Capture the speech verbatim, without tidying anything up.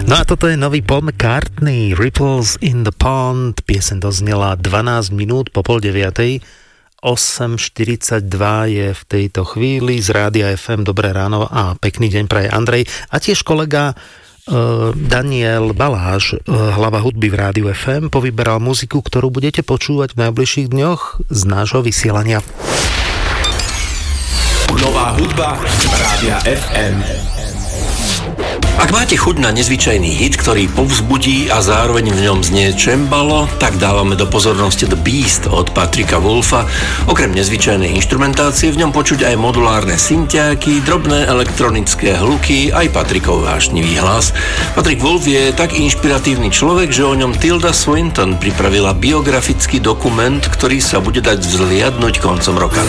No a toto je nový Paul McCartney, Ripples in the Pond. Pieseň doznela dvanásť minút po pol deviatej. osem štyridsaťdva je v tejto chvíli z Rádia ef em. Dobré ráno a pekný deň praje Andrej. A tiež kolega uh, Daniel Baláš, uh, hlava hudby v Rádiu ef em, povyberal muziku, ktorú budete počúvať v najbližších dňoch z nášho vysielania. Nová hudba Rádia ef em. Ak máte chuť na nezvyčajný hit, ktorý povzbudí a zároveň v ňom znie čembalo, tak dávame do pozornosti The Beast od Patricka Wolfa. Okrem nezvyčajnej inštrumentácie v ňom počuť aj modulárne syntiáky, drobné elektronické hluky, aj Patrickov vášnivý hlas. Patrick Wolf je tak inšpiratívny človek, že o ňom Tilda Swinton pripravila biografický dokument, ktorý sa bude dať vzliadnuť koncom roka.